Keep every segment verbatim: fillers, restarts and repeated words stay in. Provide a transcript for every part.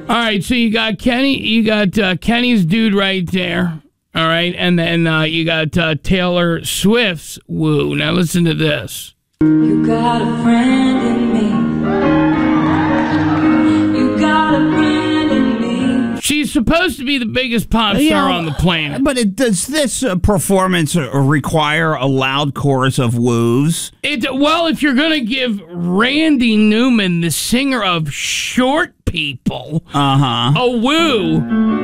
All right, so you got Kenny, you got uh, Kenny's dude right there. All right, and then uh, you got uh, Taylor Swift's Woo. Now listen to this. You got a friend in me. You got a friend in me. She's supposed to be the biggest pop star Yeah, on the planet. But it, does this uh, performance uh, require a loud chorus of woos? It, well, if you're going to give Randy Newman, the singer of Short People, Uh-huh. a woo,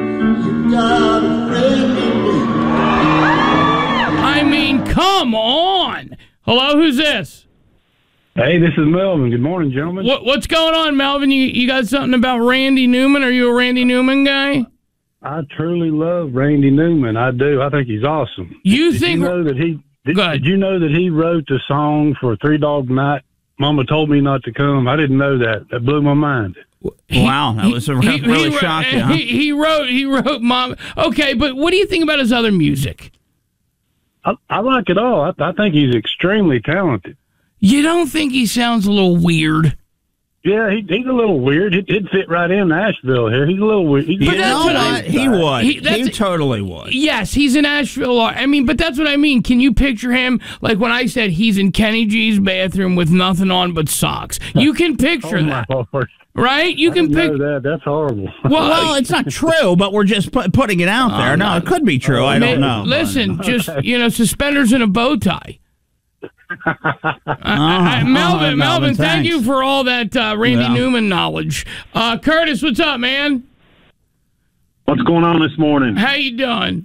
I mean, come on. Hello, who's this? Hey, this is Melvin. Good morning, gentlemen. What, what's going on, Melvin? You, you got something about Randy Newman? Are you a Randy Newman guy? I truly love Randy Newman. I do. I think he's awesome. You did think... you know that he did, Go ahead. did you know that he wrote the song for Three Dog Night? Mama told me not to come. I didn't know that. That blew my mind. Wow, that was a He- really he, shocking, huh? He, he wrote, he wrote, Mom. Okay, but what do you think about his other music? I, I like it all. I, I think he's extremely talented. You don't think he sounds a little weird? Yeah, he, he's a little weird. He'd, he'd fit right in Nashville here. He's a little weird. He's You that's know what I- what? He would. He- He, that's- totally would. Yes, he's an Asheville. I mean, but that's what I mean. Can you picture him like when I said he's in Kenny G's bathroom with nothing on but socks? You can picture oh, my that, Lord. right? You I can didn't pick. know that. That's horrible. Well, Well, it's not true, but we're just pu- putting it out there. No, it could be true. I don't know. Listen, just you know, suspenders and a bow tie. I, I, I, Oh, Melvin, oh, Melvin, thank thanks. you for all that uh, Randy Yeah. Newman knowledge. Uh, Curtis, what's up, man? What's going on this morning? How you doing?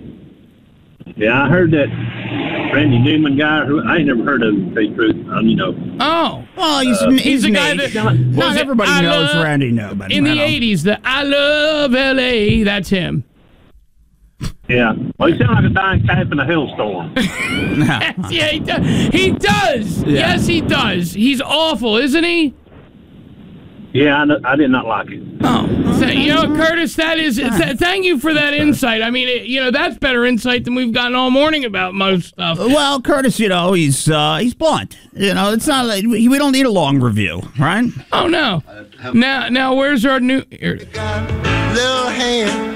Yeah, I heard that Randy Newman guy. Who I ain't never heard of him, to tell you the truth. Um, you know, Oh, Well, he's, Uh, he's, he's the guy niche. that- Not was it everybody I knows love- Randy Newman. in I the don't- eighties, the I Love L A, that's him. yeah. Well, he sounded like a dying calf in a hailstorm. Yeah, he does. He does. Yeah. Yes, he does. He's awful, isn't he? Yeah, I, know, I did not like it. Oh, th- you know, Curtis, that is. Th- thank you for that insight. I mean, it, you know, that's better insight than we've gotten all morning about most stuff. Well, Curtis, you know, he's uh, he's blunt. You know, it's not like we we don't need a long review, right? Oh no. Now, now, where's our new? Here. Little hand